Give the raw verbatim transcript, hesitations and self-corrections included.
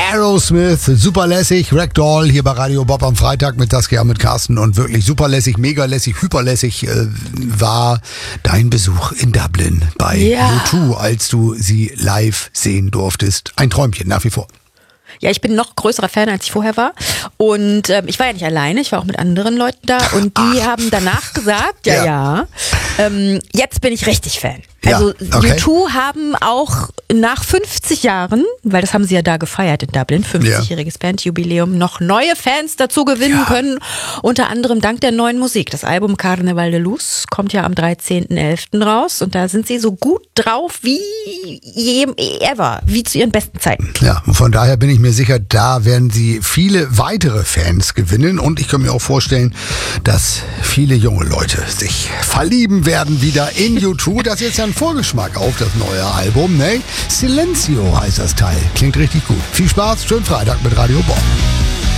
Aerosmith, super lässig, Ragdoll hier bei Radio Bob am Freitag mit Saskia, mit Carsten und wirklich super lässig, mega lässig, hyperlässig äh, war dein Besuch in Dublin bei Ja. U zwei, als du sie live sehen durftest. Ein Träumchen nach wie vor. Ja, ich bin noch größerer Fan, als ich vorher war. Und ähm, ich war ja nicht alleine, ich war auch mit anderen Leuten da. Und die haben danach gesagt, ja, Ja. ja, ähm, jetzt bin ich richtig Fan. Ja, Also okay. U zwei haben auch nach fünfzig Jahren, weil das haben sie ja da gefeiert in Dublin, fünfzigjähriges Bandjubiläum, noch neue Fans dazu gewinnen Ja. können. Unter anderem dank der neuen Musik. Das Album Carnaval de Luz kommt ja am dreizehnten elften raus. Und da sind sie so gut drauf wie je ever, wie zu ihren besten Zeiten. Ja, und von daher bin ich mir sicher, da werden sie viele weitere Fans gewinnen. Und ich kann mir auch vorstellen, dass viele junge Leute sich verlieben werden wieder in U zwei. Das ist jetzt ja ein Vorgeschmack auf das neue Album, ne? Silencio heißt das Teil. Klingt richtig gut. Viel Spaß, schönen Freitag mit Radio Bob.